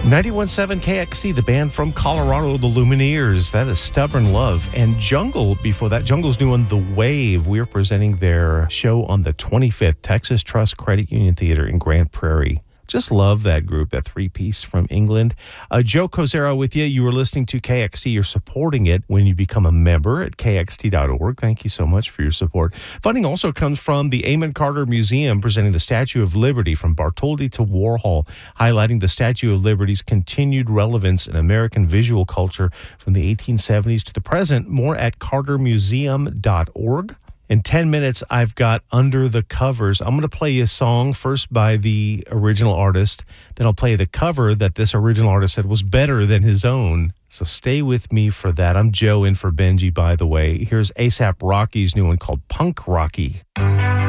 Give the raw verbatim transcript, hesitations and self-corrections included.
ninety-one point seven K X T, the band from Colorado, the Lumineers. That is Stubborn Love. And Jungle, before that, Jungle's doing The Wave. We're presenting their show on the twenty-fifth, Texas Trust Credit Union Theater in Grand Prairie. Just love that group, that three-piece from England. Uh, Joe Cozero with you. You were listening to K X T. You're supporting it when you become a member at K X T dot org. Thank you so much for your support. Funding also comes from the Amon Carter Museum, presenting the Statue of Liberty from Bartholdi to Warhol, highlighting the Statue of Liberty's continued relevance in American visual culture from the eighteen seventies to the present. More at carter museum dot org. In ten minutes, I've got Under the Covers. I'm going to play you a song first by the original artist. Then I'll play the cover that this original artist said was better than his own. So stay with me for that. I'm Joe in for Benji, by the way. Here's A$AP Rocky's new one called Punk Rocky.